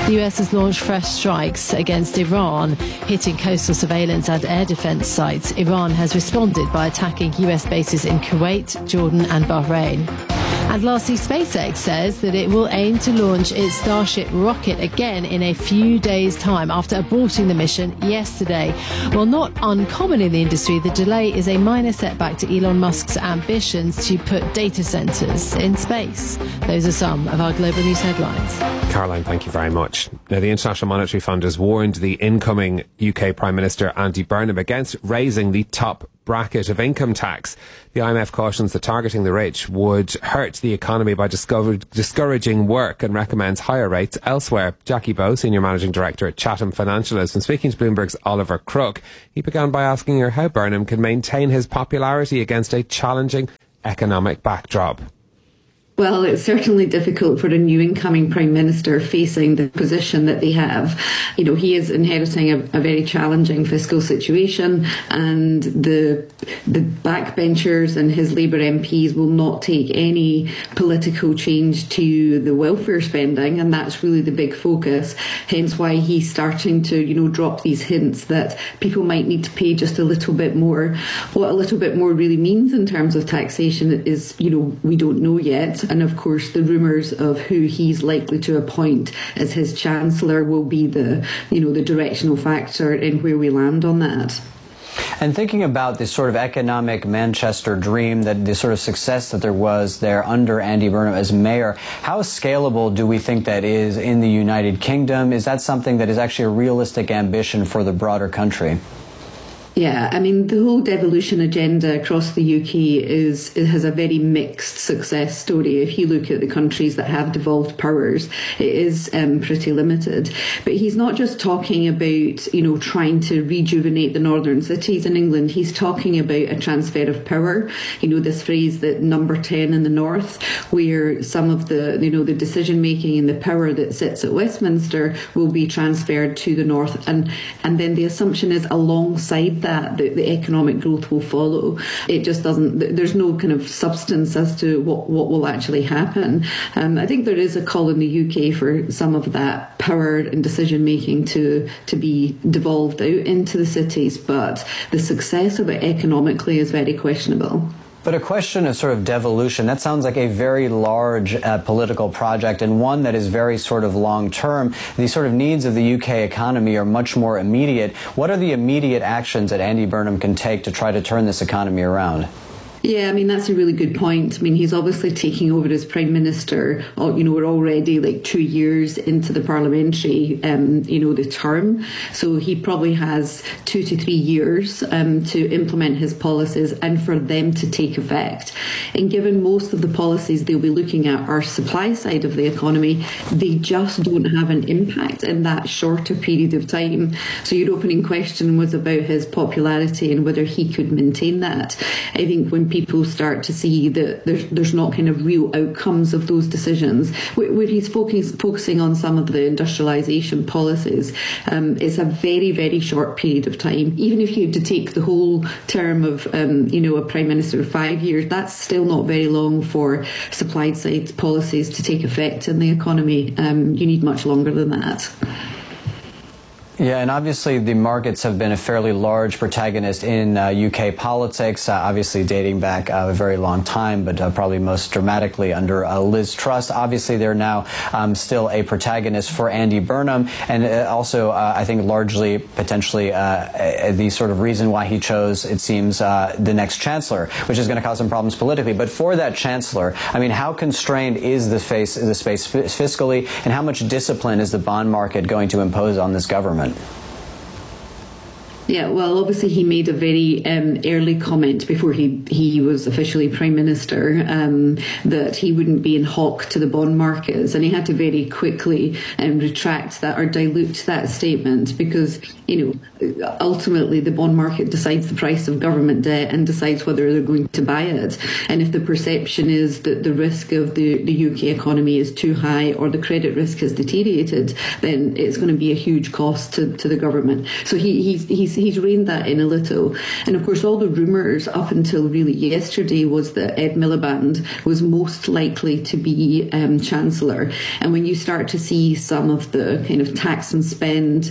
The U S has launched fresh strikes against Iran, hitting coastal surveillance and air defense sites. Iran has responded by attacking U S bases in Kuwait, Jordan and Bahrain. And lastly, SpaceX says that it will aim to launch its Starship rocket again in a few days' time after aborting the mission yesterday. Well, not uncommon in the industry, the delay is a minor setback to Elon Musk's ambitions to put data centres in space. Those are some of our global news headlines. Caroline, thank you very much. Now, the International Monetary Fund has warned the incoming U K Prime Minister Andy Burnham against raising the top bracket of income tax. The I M F cautions that targeting the rich would hurt the economy by discover- discouraging work and recommends higher rates elsewhere. Jackie Bowe, Senior Managing Director at Chatham Financial, has been speaking to Bloomberg's Oliver Crook. He began by asking her how Burnham can maintain his popularity against a challenging economic backdrop. Well, it's certainly difficult for a new incoming Prime Minister facing the position that they have. You know, he is inheriting a, a very challenging fiscal situation, and the the backbenchers and his Labour M Ps will not take any political change to the welfare spending, and that's really the big focus. Hence why he's starting to, you know, drop these hints that people might need to pay just a little bit more. What a little bit more really means in terms of taxation is, you know, we don't know yet. And of course, the rumours of who he's likely to appoint as his Chancellor will be the, you know, the directional factor in where we land on that. And thinking about this sort of economic Manchester dream, that the sort of success that there was there under Andy Burnham as mayor, how scalable do we think that is in the United Kingdom? Is that something that is actually a realistic ambition for the broader country? Yeah, I mean, the whole devolution agenda across the U K is it has a very mixed success story. If you look at the countries that have devolved powers, it is um, pretty limited. But he's not just talking about, you know, trying to rejuvenate the northern cities in England. He's talking about a transfer of power. You know, this phrase that number ten in the north, where some of the, you know, the decision making and the power that sits at Westminster will be transferred to the north. And, and then the assumption is alongside that, that the, the economic growth will follow. It just doesn't, there's no kind of substance as to what, what will actually happen. Um, I think there is a call in the U K for some of that power and decision making to, to be devolved out into the cities, but the success of it economically is very questionable. But a question of sort of devolution, that sounds like a very large uh, political project, and one that is very sort of long-term. The sort of needs of the U K economy are much more immediate. What are the immediate actions that Andy Burnham can take to try to turn this economy around? Yeah, I mean, that's a really good point. I mean, he's obviously taking over as Prime Minister. You know, we're already like two years into the parliamentary, um, you know, the term. So he probably has two to three years um, to implement his policies and for them to take effect. And given most of the policies they'll be looking at are supply side of the economy, they just don't have an impact in that shorter period of time. So your opening question was about his popularity and whether he could maintain that. I think when people start to see that there's, there's not kind of real outcomes of those decisions, where, where he's focus, focusing on some of the industrialisation policies, um, it's a very, very short period of time. Even if you had to take the whole term of, um, you know, a Prime Minister of five years, that's still not very long for supply side policies to take effect in the economy. Um, you need much longer than that. Yeah, and obviously the markets have been a fairly large protagonist in uh, U K politics, uh, obviously dating back uh, a very long time, but uh, probably most dramatically under uh, Liz Truss. Obviously, they're now um, still a protagonist for Andy Burnham, and uh, also, uh, I think, largely, potentially, uh, the sort of reason why he chose, it seems, uh, the next chancellor, which is going to cause some problems politically. But for that chancellor, I mean, how constrained is the, face, the space fiscally, and how much discipline is the bond market going to impose on this government? Yeah, well, obviously he made a very um, early comment before he, he was officially Prime Minister um, that he wouldn't be in hock to the bond markets, and he had to very quickly um, retract that or dilute that statement because, you know, ultimately the bond market decides the price of government debt and decides whether they're going to buy it. And if the perception is that the risk of the, the U K economy is too high or the credit risk has deteriorated, then it's going to be a huge cost to, to the government. So he, he's, he's he's reined that in a little. And of course, all the rumours up until really yesterday was that Ed Miliband was most likely to be um, Chancellor. And when you start to see some of the kind of tax and spend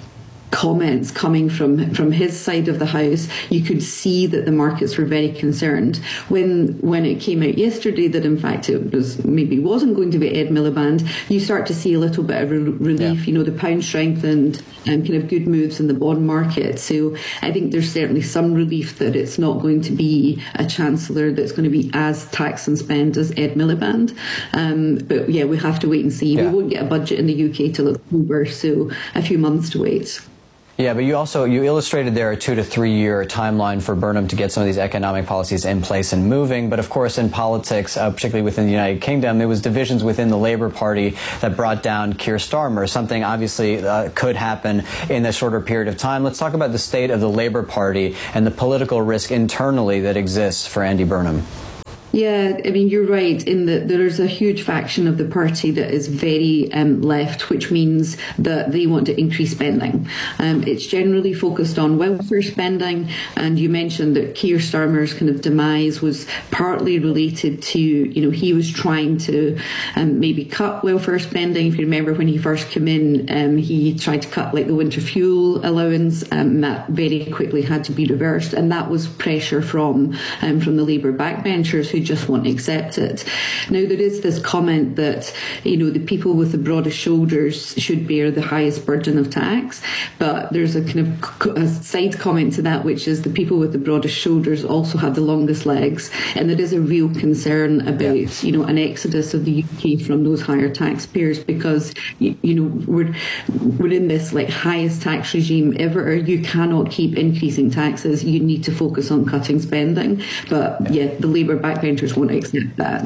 comments coming from from his side of the house, you could see that the markets were very concerned. When when it came out yesterday that in fact it was maybe wasn't going to be Ed Miliband, you start to see a little bit of re- relief. Yeah. You know, the pound strengthened and kind of good moves in the bond market. So I think there's certainly some relief that it's not going to be a chancellor that's going to be as tax and spend as Ed Miliband. Um, but yeah, we have to wait and see. Yeah. We won't get a budget in the U K till October, so a few months to wait. Yeah, but you also, you illustrated there a two to three year timeline for Burnham to get some of these economic policies in place and moving. But of course, in politics, uh, particularly within the United Kingdom, there was divisions within the Labour Party that brought down Keir Starmer. Something obviously uh, could happen in a shorter period of time. Let's talk about the state of the Labour Party and the political risk internally that exists for Andy Burnham. Yeah, I mean, you're right in that there is a huge faction of the party that is very um, left, which means that they want to increase spending. Um, it's generally focused on welfare spending, and you mentioned that Keir Starmer's kind of demise was partly related to, you know, he was trying to um, maybe cut welfare spending. If you remember when he first came in, um, he tried to cut like the winter fuel allowance, um, and that very quickly had to be reversed, and that was pressure from um, from the Labour backbenchers who just won't accept it. Now, there is this comment that, you know, the people with the broadest shoulders should bear the highest burden of tax, but there's a kind of a side comment to that, which is the people with the broadest shoulders also have the longest legs, and there is a real concern about, yeah. you know, an exodus of the U K from those higher taxpayers, because, you, you know, we're we're in this like highest tax regime ever. You cannot keep increasing taxes. You need to focus on cutting spending. But yeah, yeah the Labour backbenchers won't accept that.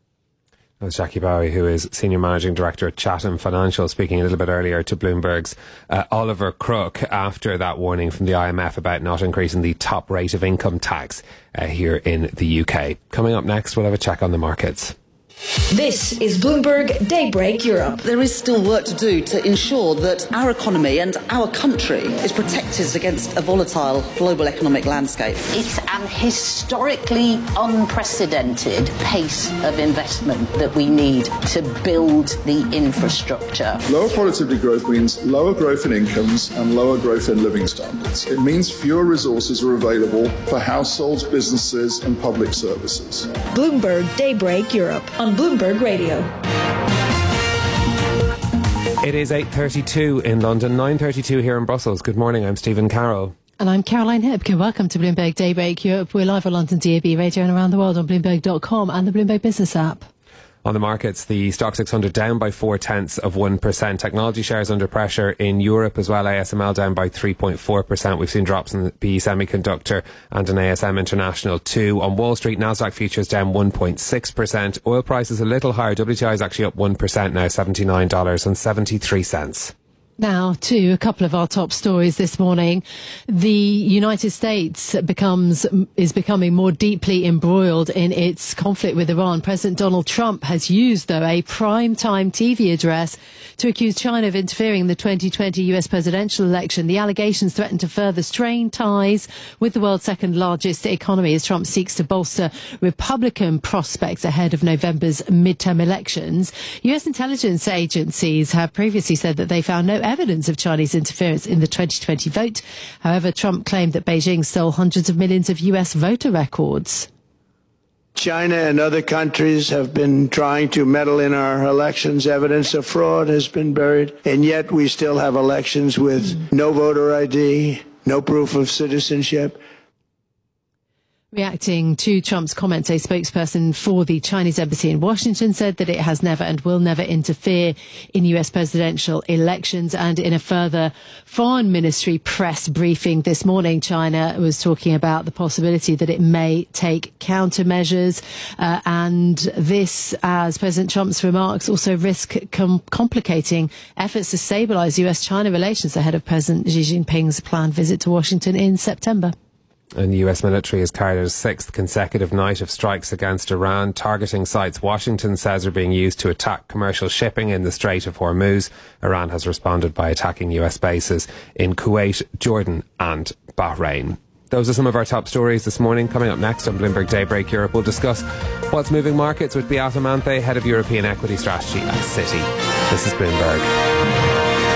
That was Jackie Bowie, who is Senior Managing Director at Chatham Financial, speaking a little bit earlier to Bloomberg's uh, Oliver Crook after that warning from the I M F about not increasing the top rate of income tax uh, here in the U K. Coming up next, we'll have a check on the markets. This is Bloomberg Daybreak Europe. There is still work to do to ensure that our economy and our country is protected against a volatile global economic landscape. It's an historically unprecedented pace of investment that we need to build the infrastructure. Lower productivity growth means lower growth in incomes and lower growth in living standards. It means fewer resources are available for households, businesses and public services. Bloomberg Daybreak Europe on Bloomberg Radio. It is eight thirty-two in London, nine thirty-two here in Brussels. Good morning, I'm Stephen Carroll. And I'm Caroline Hipkin. Welcome to Bloomberg Daybreak Europe. We're live on London D A B radio and around the world on Bloomberg dot com and the Bloomberg Business app. On the markets, the Stock six hundred down by four tenths of one percent. Technology shares under pressure in Europe as well. A S M L down by three point four percent. We've seen drops in the B E Semiconductor and in A S M International too. On Wall Street, Nasdaq futures down one point six percent. Oil prices a little higher. W T I is actually up one percent now, seventy-nine dollars and seventy-three cents. Now to a couple of our top stories this morning. The United States becomes is becoming more deeply embroiled in its conflict with Iran. President Donald Trump has used, though, a prime-time T V address to accuse China of interfering in the twenty twenty U S presidential election. The allegations threaten to further strain ties with the world's second-largest economy as Trump seeks to bolster Republican prospects ahead of November's midterm elections. U S intelligence agencies have previously said that they found no evidence of Chinese interference in the twenty twenty vote. However, Trump claimed that Beijing stole hundreds of millions of U S voter records. China and other countries have been trying to meddle in our elections. Evidence of fraud has been buried, and yet we still have elections with no voter I D, no proof of citizenship. Reacting to Trump's comments, a spokesperson for the Chinese embassy in Washington said that it has never and will never interfere in U S presidential elections. And in a further foreign ministry press briefing this morning, China was talking about the possibility that it may take countermeasures. Uh, and this, as President Trump's remarks, also risk com- complicating efforts to stabilize U S China relations ahead of President Xi Jinping's planned visit to Washington in September. And the U S military has carried out a sixth consecutive night of strikes against Iran, targeting sites Washington says are being used to attack commercial shipping in the Strait of Hormuz. Iran has responded by attacking U S bases in Kuwait, Jordan and Bahrain. Those are some of our top stories this morning. Coming up next on Bloomberg Daybreak Europe, we'll discuss what's moving markets with Beata Manthe, Head of European Equity Strategy at Citi. This is Bloomberg.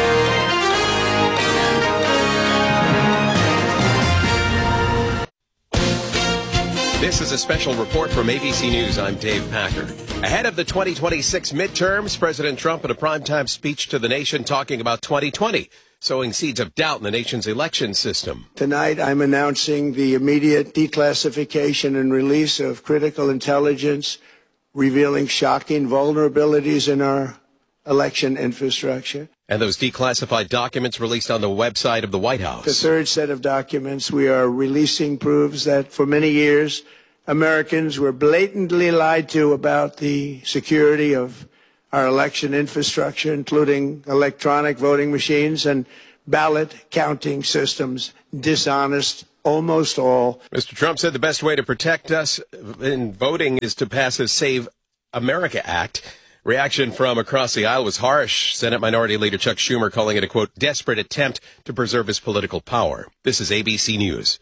This is a special report from A B C News. I'm Dave Packer. Ahead of the twenty twenty-six midterms, President Trump in a primetime speech to the nation talking about twenty twenty, sowing seeds of doubt in the nation's election system. Tonight, I'm announcing the immediate declassification and release of critical intelligence revealing shocking vulnerabilities in our election infrastructure. And those declassified documents released on the website of the White House. The third set of documents we are releasing proves that for many years, Americans were blatantly lied to about the security of our election infrastructure, including electronic voting machines and ballot counting systems, dishonest, almost all. Mister Trump said the best way to protect us in voting is to pass a Save America Act. Reaction from across the aisle was harsh. Senate Minority Leader Chuck Schumer calling it a, quote, desperate attempt to preserve his political power. This is A B C News.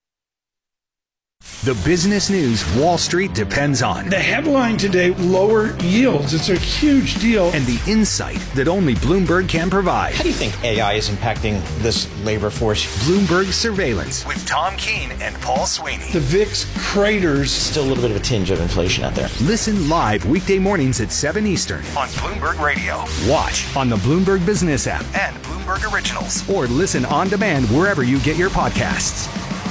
The business news Wall Street depends on. The headline today, lower yields. It's a huge deal. And the insight that only Bloomberg can provide. How do you think A I is impacting this labor force? Bloomberg Surveillance with Tom Keene and Paul Sweeney. The V I X craters. Still a little bit of a tinge of inflation out there. Listen live weekday mornings at seven Eastern on Bloomberg Radio. Watch on the Bloomberg Business app and Bloomberg Originals. Or listen on demand wherever you get your podcasts.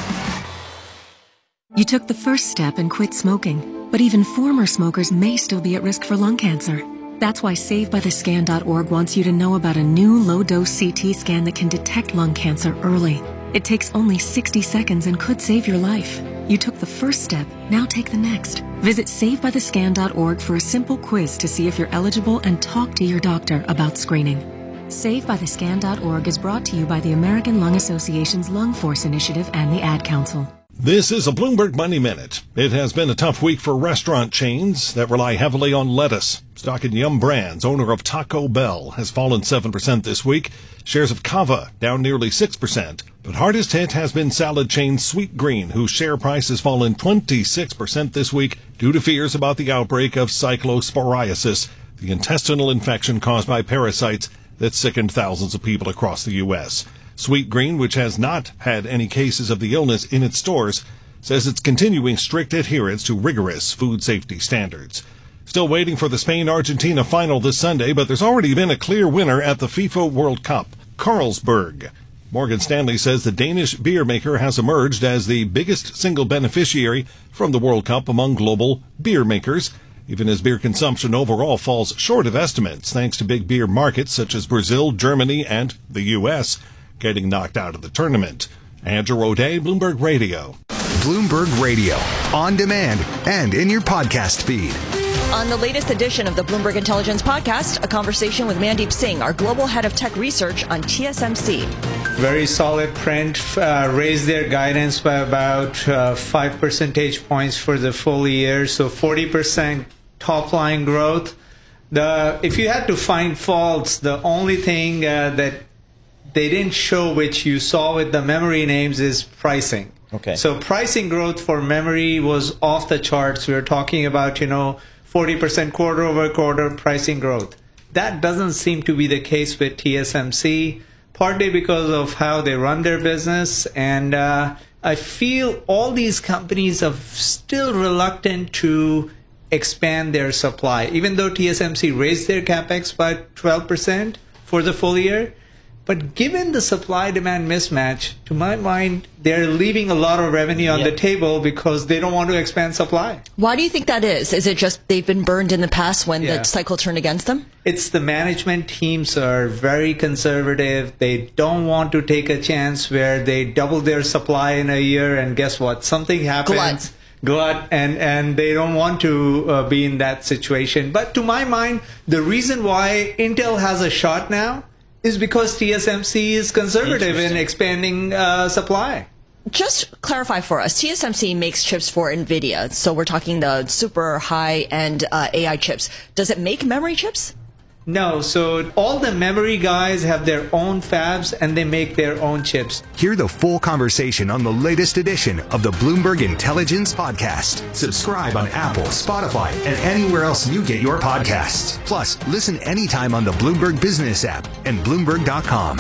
You took the first step and quit smoking, but even former smokers may still be at risk for lung cancer. That's why Save By The Scan dot org wants you to know about a new low-dose C T scan that can detect lung cancer early. It takes only sixty seconds and could save your life. You took the first step, now take the next. Visit Save By The Scan dot org for a simple quiz to see if you're eligible and talk to your doctor about screening. Save By The Scan dot org is brought to you by the American Lung Association's Lung Force Initiative and the Ad Council. This is a Bloomberg Money Minute. It has been a tough week for restaurant chains that rely heavily on lettuce. Stock in Yum Brands, owner of Taco Bell, has fallen seven percent this week. Shares of Cava down nearly six percent. But hardest hit has been salad chain Sweet Green, whose share price has fallen twenty-six percent this week due to fears about the outbreak of cyclosporiasis, the intestinal infection caused by parasites that sickened thousands of people across the U S Sweet Green, which has not had any cases of the illness in its stores, says it's continuing strict adherence to rigorous food safety standards. Still waiting for the Spain-Argentina final this Sunday, but there's already been a clear winner at the FIFA World Cup, Carlsberg. Morgan Stanley says the Danish beer maker has emerged as the biggest single beneficiary from the World Cup among global beer makers, even as beer consumption overall falls short of estimates thanks to big beer markets such as Brazil, Germany, and the U S getting knocked out of the tournament. Andrew O'Day, Bloomberg Radio. Bloomberg Radio, on demand and in your podcast feed. On the latest edition of the Bloomberg Intelligence Podcast, a conversation with Mandeep Singh, our global head of tech research on T S M C. Very solid print, uh, raised their guidance by about uh, five percentage points for the full year, so forty percent top line growth. The if you had to find faults, the only thing uh, that they didn't show, which you saw with the memory names, is pricing. Okay. So pricing growth for memory was off the charts. We were talking about, you know, forty percent quarter over quarter pricing growth. That doesn't seem to be the case with T S M C, partly because of how they run their business. And uh, I feel all these companies are still reluctant to expand their supply, even though T S M C raised their capex by twelve percent for the full year. But given the supply-demand mismatch, to my mind, they're leaving a lot of revenue on Yep. the table because they don't want to expand supply. Why do you think that is? Is it just they've been burned in the past when Yeah. the cycle turned against them? It's the management teams are very conservative. They don't want to take a chance where they double their supply in a year, and guess what? Something happens. Glut. Glut, and, and they don't want to uh, be in that situation. But to my mind, the reason why Intel has a shot now is because T S M C is conservative in expanding uh, supply. just clarify for us, T S M C makes chips for NVIDIA, so we're talking the super high-end uh, A I chips. Does it make memory chips? No, so all the memory guys have their own fabs and they make their own chips. Hear the full conversation on the latest edition of the Bloomberg Intelligence Podcast. Subscribe on Apple, Spotify, and anywhere else you get your podcasts. Plus, listen anytime on the Bloomberg Business app and Bloomberg dot com.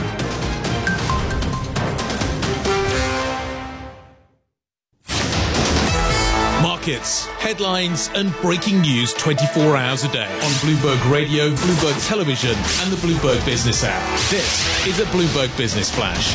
Markets, headlines, and breaking news twenty-four hours a day on Bloomberg Radio, Bloomberg Television, and the Bloomberg Business app. This is a Bloomberg Business Flash.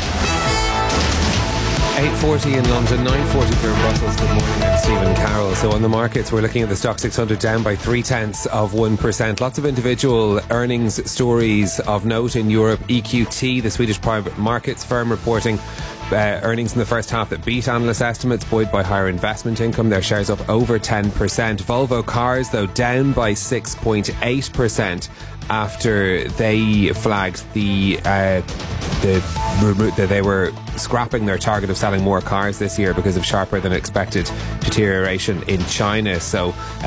eight forty in London, nine forty here in Brussels. Good morning, I'm Stephen Carroll. So on the markets, we're looking at the Stock six hundred down by three tenths of one percent. Lots of individual earnings stories of note in Europe. E Q T, the Swedish private markets firm, reporting Uh, earnings in the first half that beat analyst estimates, buoyed by higher investment income. Their shares up over ten percent. Volvo Cars, though, down by six point eight percent after they flagged the uh, the that they were scrapping their target of selling more cars this year because of sharper than expected deterioration in China. So